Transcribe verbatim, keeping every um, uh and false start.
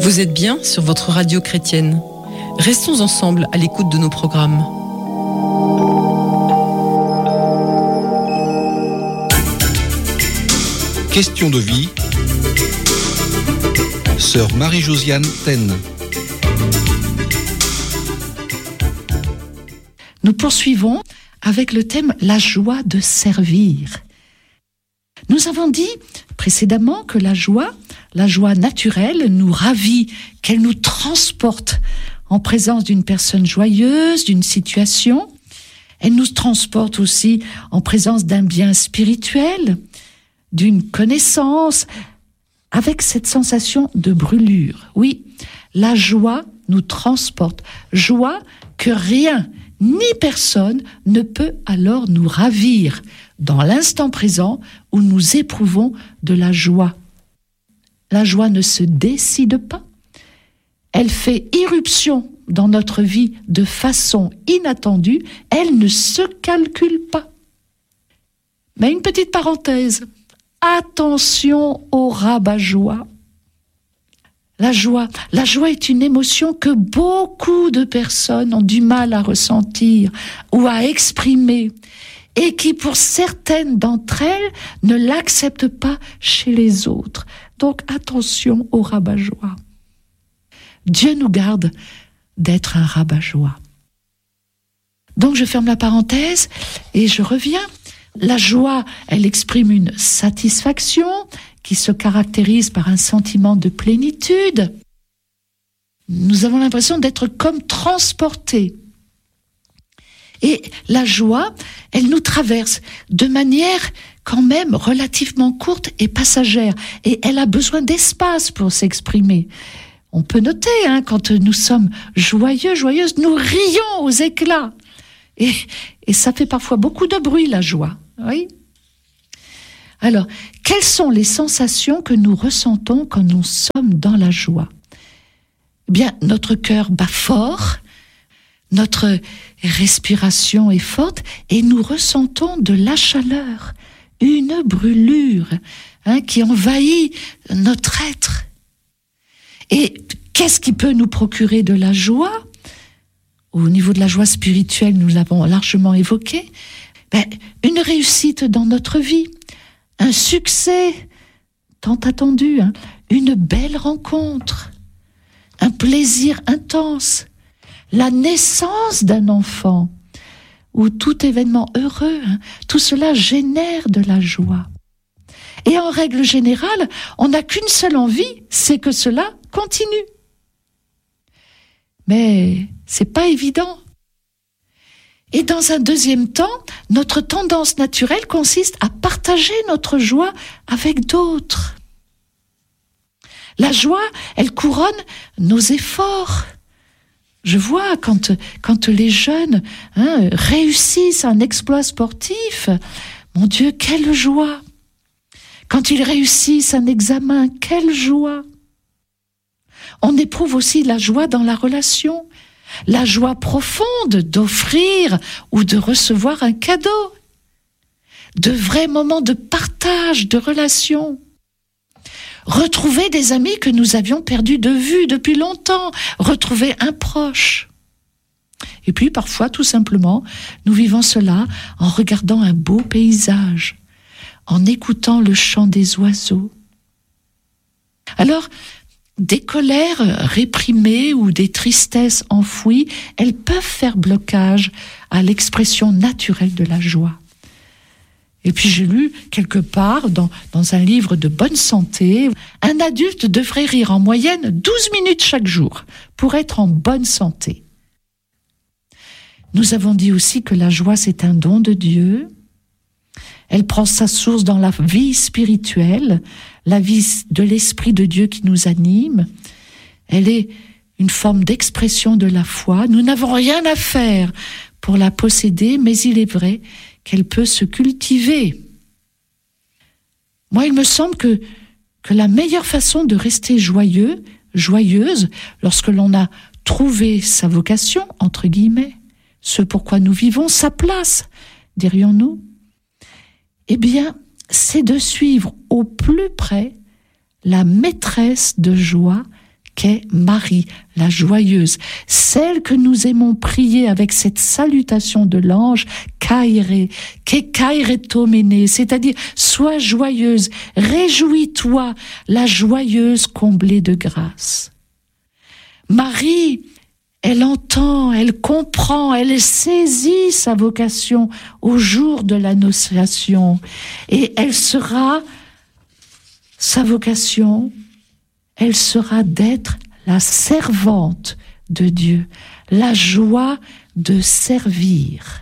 Vous êtes bien sur votre radio chrétienne. Restons ensemble à l'écoute de nos programmes. Question de vie. Sœur Marie-Josiane Tenne. Nous poursuivons avec le thème « La joie de servir ». Nous avons dit précédemment que la joie, la joie naturelle, nous ravit, qu'elle nous transporte en présence d'une personne joyeuse, d'une situation. Elle nous transporte aussi en présence d'un bien spirituel, d'une connaissance, avec cette sensation de brûlure. Oui, la joie nous transporte. Joie que rien ni personne ne peut alors nous ravir dans l'instant présent où nous éprouvons de la joie. La joie ne se décide pas. Elle fait irruption dans notre vie de façon inattendue. Elle ne se calcule pas. Mais une petite parenthèse. Attention au rabat-joie. La joie, la joie est une émotion que beaucoup de personnes ont du mal à ressentir ou à exprimer et qui, pour certaines d'entre elles, ne l'acceptent pas chez les autres. Donc attention au rabat-joie. Dieu nous garde d'être un rabat-joie. Donc je ferme la parenthèse et je reviens. La joie, elle exprime une satisfaction qui se caractérise par un sentiment de plénitude. Nous avons l'impression d'être comme transportés. Et la joie, elle nous traverse de manière quand même relativement courte et passagère. Et elle a besoin d'espace pour s'exprimer. On peut noter, hein, quand nous sommes joyeux, joyeuses, nous rions aux éclats. Et, et ça fait parfois beaucoup de bruit, la joie. Oui. Alors, quelles sont les sensations que nous ressentons quand nous sommes dans la joie ? Eh bien, notre cœur bat fort, notre respiration est forte et nous ressentons de la chaleur, une brûlure hein, qui envahit notre être. Et qu'est-ce qui peut nous procurer de la joie ? Au niveau de la joie spirituelle, nous l'avons largement évoqué. Ben, une réussite dans notre vie, un succès tant attendu, hein, une belle rencontre, un plaisir intense, la naissance d'un enfant ou tout événement heureux, hein, tout cela génère de la joie. Et en règle générale, on n'a qu'une seule envie, c'est que cela continue. Mais c'est pas évident. Et dans un deuxième temps, notre tendance naturelle consiste à partager notre joie avec d'autres. La joie, elle couronne nos efforts. Je vois quand, quand les jeunes hein, réussissent un exploit sportif, mon Dieu, quelle joie! Quand ils réussissent un examen, quelle joie! On éprouve aussi la joie dans la relation. La joie profonde d'offrir ou de recevoir un cadeau. De vrais moments de partage, de relation. Retrouver des amis que nous avions perdus de vue depuis longtemps. Retrouver un proche. Et puis parfois, tout simplement, nous vivons cela en regardant un beau paysage, en écoutant le chant des oiseaux. Alors, des colères réprimées ou des tristesses enfouies, elles peuvent faire blocage à l'expression naturelle de la joie. Et puis j'ai lu quelque part dans, dans un livre de bonne santé, un adulte devrait rire en moyenne douze minutes chaque jour pour être en bonne santé. Nous avons dit aussi que la joie c'est un don de Dieu. Elle prend sa source dans la vie spirituelle, la vie de l'Esprit de Dieu qui nous anime. Elle est une forme d'expression de la foi. Nous n'avons rien à faire pour la posséder, mais il est vrai qu'elle peut se cultiver. Moi, il me semble que, que la meilleure façon de rester joyeux, joyeuse, lorsque l'on a trouvé sa vocation, entre guillemets, ce pourquoi nous vivons, sa place, dirions-nous, eh bien, c'est de suivre au plus près la maîtresse de joie qu'est Marie, la joyeuse, celle que nous aimons prier avec cette salutation de l'ange, Kaire, que Kairetomene, c'est-à-dire sois joyeuse, réjouis-toi, la joyeuse comblée de grâce. Marie, elle entend, elle comprend, elle saisit sa vocation au jour de l'annonciation et elle sera, sa vocation, elle sera d'être la servante de Dieu, la joie de servir.